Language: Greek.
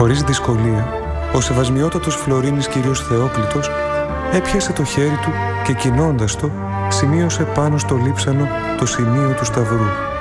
Χωρίς δυσκολία, ο σεβασμιότατος Φλωρίνης κύριος Θεόκλητος έπιασε το χέρι του και κινώντας το, σημείωσε πάνω στο λείψανο το σημείο του σταυρού.